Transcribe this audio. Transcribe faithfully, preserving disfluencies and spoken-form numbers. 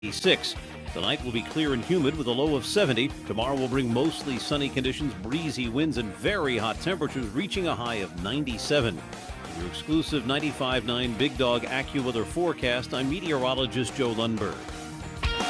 six. Tonight will be clear and humid with a low of seventy. Tomorrow will bring mostly sunny conditions, breezy winds, and very hot temperatures reaching a high of ninety-seven. Your exclusive ninety-five point nine Big Dog AccuWeather forecast, I'm meteorologist Joe Lundberg.